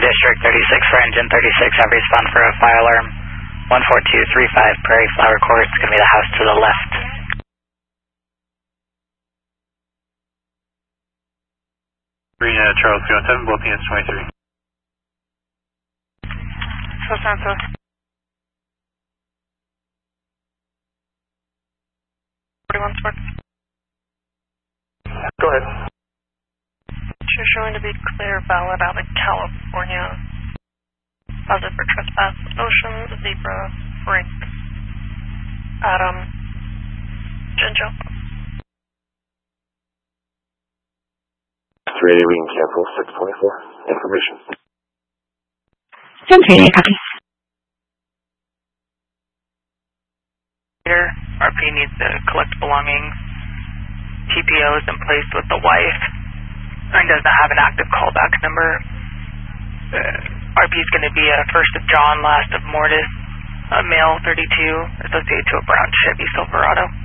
District 36 for engine 36, have respond for a fire alarm. 14235 Prairie Flower Court, it's going to be the house to the left. Green Charles 217, both units 23. So. 41 Spark. Go ahead. You're showing to be clear, valid out of California. Positive for trespass. Ocean, Zebra, Frank, Adam, Ginger. 380, we can cancel 624. Information. 738, copy. RP needs to collect belongings. TPO is in place with the wife and doesn't have an active callback number. RP is going to be a first of John, last of Mortis, a male 32, associated to a brown Chevy Silverado.